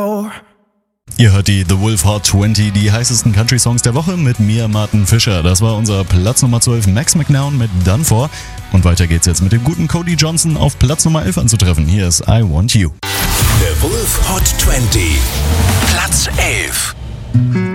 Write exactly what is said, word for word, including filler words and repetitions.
Ihr hört die The Wolf Hot zwanzig, die heißesten Country-Songs der Woche mit mir, Martin Fischer. Das war unser Platz Nummer zwölf, Max McNown mit Done For. Und weiter geht's jetzt mit dem guten Cody Johnson auf Platz Nummer elf anzutreffen. Hier ist I Want You. The Wolf Hot zwanzig, Platz elf.